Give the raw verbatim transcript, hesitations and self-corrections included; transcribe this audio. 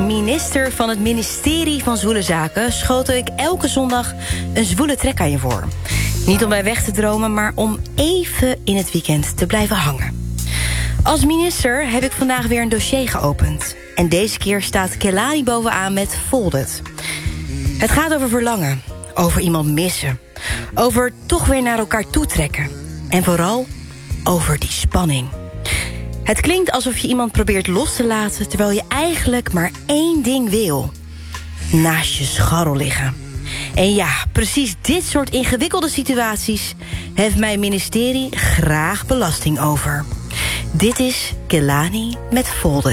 minister van het ministerie van Zwoele Zaken schotel ik elke zondag een zwoele trek aan je voor. Niet om bij weg te dromen, maar om even in het weekend te blijven hangen. Als minister heb ik vandaag weer een dossier geopend. En deze keer staat Kelani bovenaan met Folded. Het gaat over verlangen, over iemand missen, over toch weer naar elkaar toetrekken. En vooral over die spanning. Het klinkt alsof je iemand probeert los te laten, terwijl je eigenlijk maar één ding wil: naast je scharrel liggen. En ja, precies dit soort ingewikkelde situaties heeft mijn ministerie graag belasting over. Dit is Kelani met Folded.